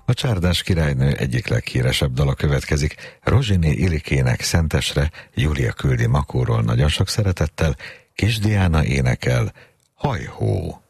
A Csárdás királynő egyik leghíresebb dala következik. Rozsiné Ilikének Szentesre, Júlia küldi Makóról nagyon sok szeretettel, Kis Diana énekel Hajhó.